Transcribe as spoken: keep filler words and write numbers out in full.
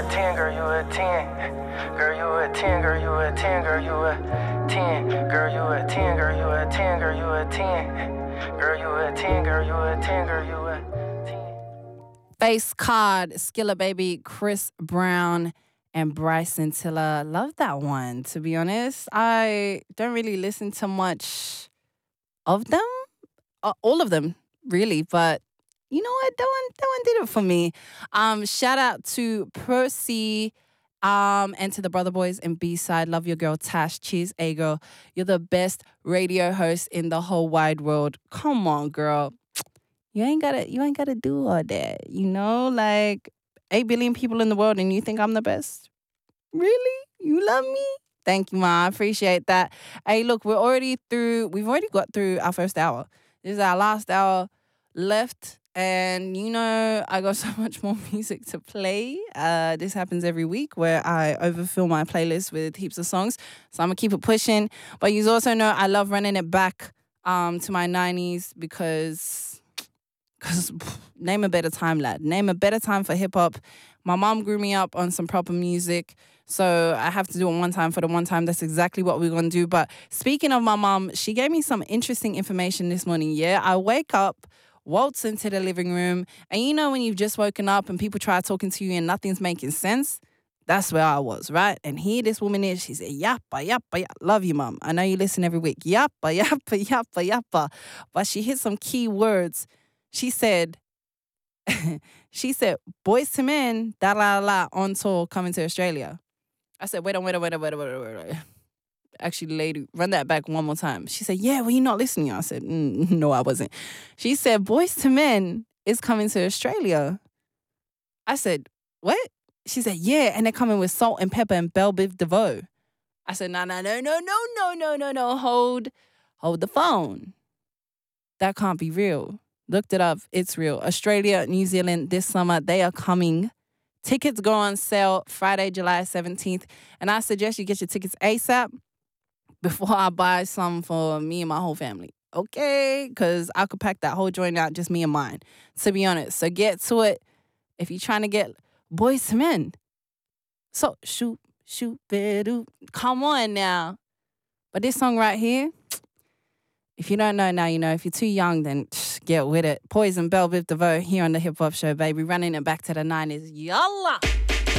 a ten, girl, you a ten. Girl, you a ten, girl, you a ten, girl, you a ten. Girl, you a ten, girl, you a ten, girl, you a ten. Girl, you a ten, girl, you a ten, girl, you a ten. Face Card, Skilla Baby, Chris Brown, and Bryson Tiller. Love that one, to be honest. I don't really listen to much of them. Uh, all of them, really. But you know what? That one, that one did it for me. Um, shout out to Percy um, and to the Brother Boys and B-Side. Love your girl, Tash. Cheers, A girl. You're the best radio host in the whole wide world. Come on, girl. You ain't gotta, you ain't gotta do all that. You know, like eight billion people in the world and you think I'm the best? Really? You love me? Thank you, Ma. I appreciate that. Hey, look, we're already through, we've already got through our first hour. This is our last hour left. And, you know, I got so much more music to play. Uh, this happens every week where I overfill my playlist with heaps of songs. So I'm going to keep it pushing. But you also know I love running it back um, to my nineties because... Because name a better time, lad. Name a better time for hip-hop. My mom grew me up on some proper music, so I have to do it one time for the one time. That's exactly what we're going to do. But speaking of my mom, she gave me some interesting information this morning, yeah? I wake up, waltz into the living room, and you know when you've just woken up and people try talking to you and nothing's making sense? That's where I was, right? And here this woman is. She said, yappa, yappa, yappa. Love you, mom. I know you listen every week. Yappa, yappa, yappa, yappa. But she hit some key words. She said, she said, Boyz two Men, da la la, on tour, coming to Australia. I said, wait on, wait on, wait on, wait on, wait on, wait on. Actually, lady, run that back one more time. She said, yeah, were you not listening? I said, mm, no, I wasn't. She said, Boyz two Men is coming to Australia. I said, what? She said, yeah, and they're coming with Salt and Pepper and Belle Biv DeVoe. I said, no, no, no, no, no, no, no, no, no, hold, hold the phone. That can't be real. Looked it up. It's real. Australia, New Zealand, this summer, they are coming. Tickets go on sale Friday, July seventeenth. And I suggest you get your tickets ASAP before I buy some for me and my whole family. Okay? Because I could pack that whole joint out, just me and mine, to be honest. So get to it if you're trying to get Boyz two Men. So, shoot, shoot, be-doo. Come on now. But this song right here, if you don't know now, you know. If you're too young, then psh, get with it. Poison, Belle Biv DeVoe here on the Hip Hop Show, baby. Running it back to the nineties. Yalla!